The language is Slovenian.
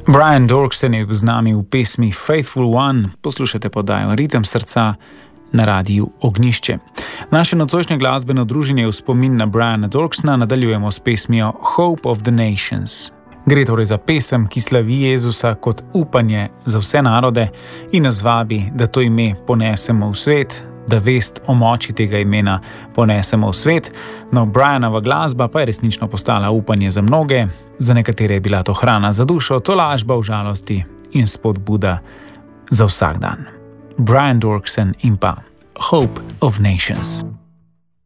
Brian Doerksen je z nami v pesmi Faithful One, poslušate podajo Ritem srca na radiju Ognjišče. Naše nocojšnje glasbeno druženje v spomin na Briana Doerksena nadaljujemo s pesmijo Hope of the Nations. Gre torej za pesem, ki slavi Jezusa kot upanje za vse narode in nas vabi, da to ime ponesemo v svet, da vest o moči tega imena ponesemo v svet. No, Brianova glasba pa je resnično postala upanje za mnoge, za nekatere je bila to hrana za dušo, tolažba v žalosti in spodbuda za vsak dan. Brian Doerksen in pa Hope of Nations.